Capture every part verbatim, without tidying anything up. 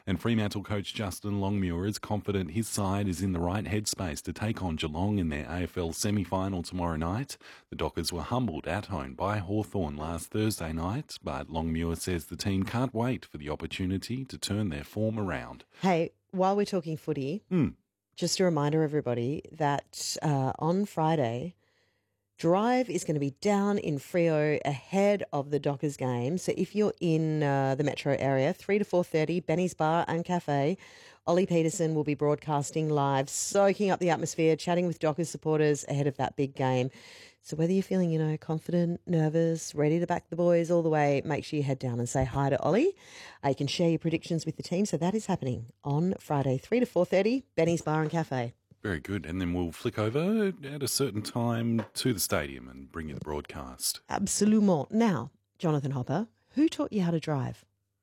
And Fremantle coach Justin Longmuir is confident his side is in the right headspace to take on Geelong in their A F L semi-final tomorrow night. The Dockers were humbled at home by Hawthorn last Thursday night, but Longmuir says the team can't wait for the opportunity to turn their form around. Hey, while we're talking footy, Mm. just a reminder, everybody, that uh, on Friday, Drive is going to be down in Freo ahead of the Dockers game. So if you're in uh, the metro area, three to four thirty, Benny's Bar and Cafe, Ollie Peterson will be broadcasting live, soaking up the atmosphere, chatting with Dockers supporters ahead of that big game. So whether you're feeling, you know, confident, nervous, ready to back the boys all the way, make sure you head down and say hi to Ollie. Uh, you can share your predictions with the team. So that is happening on Friday, three to four thirty, Benny's Bar and Cafe. Very good. And then we'll flick over at a certain time to the stadium and bring you the broadcast. Absolument. Now, Jonathan Hopper, who taught you how to drive?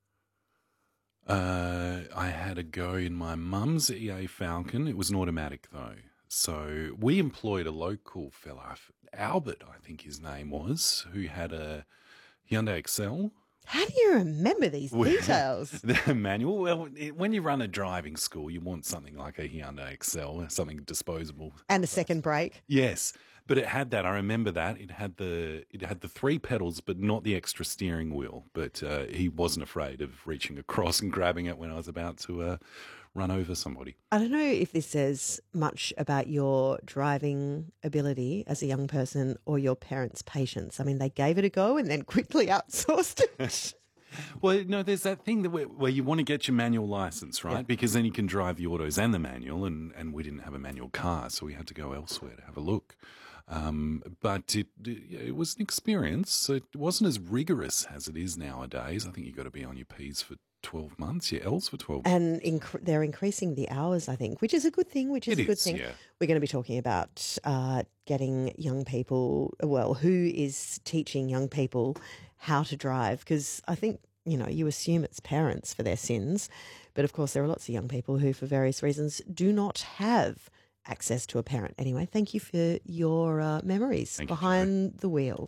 Uh, I had a go in my mum's E A Falcon. It was an automatic, though. So we employed a local fella, Albert, I think his name was, who had a Hyundai Excel. How do you remember these details? The manual. Well, it, when you run a driving school, you want something like a Hyundai Excel, something disposable. And a second brake. Yes, but it had that. I remember that it had the it had the three pedals, but not the extra steering wheel. But uh, he wasn't afraid of reaching across and grabbing it when I was about to uh, run over somebody. I don't know if this says much about your driving ability as a young person or your parents' patience. I mean, they gave it a go and then quickly outsourced it. Well, no, there's that thing that where, where you want to get your manual license, right? Yeah. Because then you can drive the autos and the manual, and, and we didn't have a manual car, so we had to go elsewhere to have a look. Um, but it, it was an experience. It wasn't as rigorous as it is nowadays. I think you've got to be on your P's for twelve months, your L's for twelve months. And inc- they're increasing the hours, I think, which is a good thing, which is It a good is, thing. yeah. We're going to be talking about uh, getting young people, well, who is teaching young people how to drive, because I think, you know, you assume it's parents for their sins, but of course there are lots of young people who, for various reasons, do not have access to a parent. Anyway, thank you for your uh, memories Thank you, behind the wheel.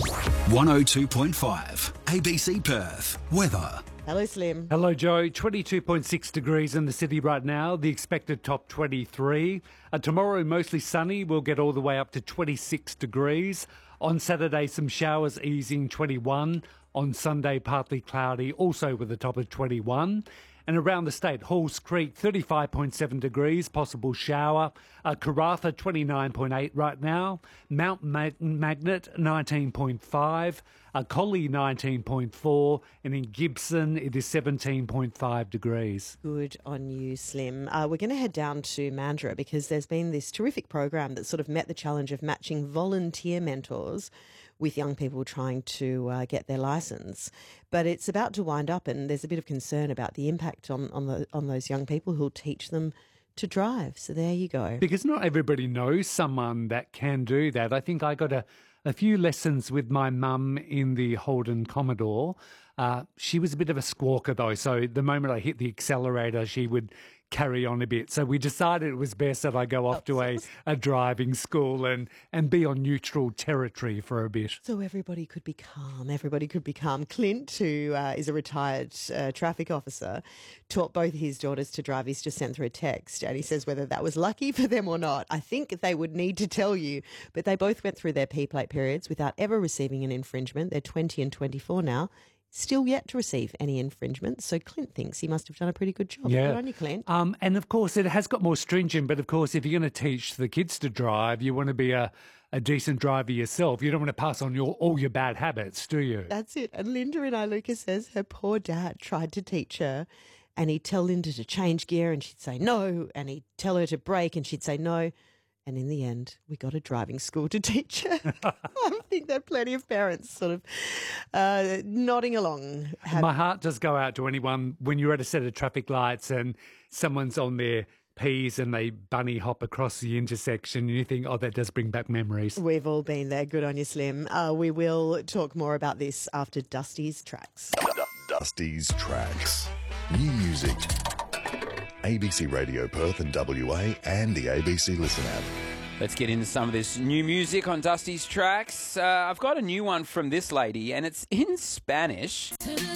one oh two point five A B C Perth. Weather. Hello, Slim. Hello, Joe. twenty-two point six degrees in the city right now. The expected top twenty-three. Uh, tomorrow, mostly sunny. We'll get all the way up to twenty-six degrees. On Saturday, some showers easing, twenty-one. On Sunday, partly cloudy, also with a top of twenty-one. And around the state, Halls Creek, thirty-five point seven degrees, possible shower. Uh, Karratha, twenty-nine point eight right now. Mount Mag- Magnet, nineteen point five. Uh, Collie, nineteen point four. And in Gibson, it is seventeen point five degrees. Good on you, Slim. Uh, we're going to head down to Mandurah because there's been this terrific program that sort of met the challenge of matching volunteer mentors with young people trying to uh, get their licence. But it's about to wind up and there's a bit of concern about the impact on, on, the, on those young people who'll teach them to drive. So there you go. Because not everybody knows someone that can do that. I think I got a, a few lessons with my mum in the Holden Commodore. Uh, she was a bit of a squawker though, so the moment I hit the accelerator, she would carry on a bit. So we decided it was best that I go off to a, a driving school and, and be on neutral territory for a bit. So everybody could be calm. Everybody could be calm. Clint, who uh, is a retired uh, traffic officer, taught both his daughters to drive. He's just sent through a text and he says whether that was lucky for them or not. I think they would need to tell you, but they both went through their P-plate periods without ever receiving an infringement. They're twenty and twenty-four now. Still yet to receive any infringements. So Clint thinks he must have done a pretty good job. Yeah. Good on you, Clint. Um, and of course, it has got more stringent, but of course, if you're going to teach the kids to drive, you want to be a, a decent driver yourself. You don't want to pass on your all your bad habits, do you? That's it. And Linda in Iluka says her poor dad tried to teach her and he'd tell Linda to change gear and she'd say no, and he'd tell her to brake and she'd say no. And in the end, we got a driving school to teach her. I think there are plenty of parents sort of uh, nodding along. Have- My heart does go out to anyone when you're at a set of traffic lights and someone's on their P's and they bunny hop across the intersection and you think, oh, that does bring back memories. We've all been there. Good on you, Slim. Uh, we will talk more about this after Dusty's Tracks. Dusty's Tracks. New music. A B C Radio Perth and W A and the A B C Listen app. Let's get into some of this new music on Dusty's Tracks. Uh, I've got a new one from this lady, and it's in Spanish.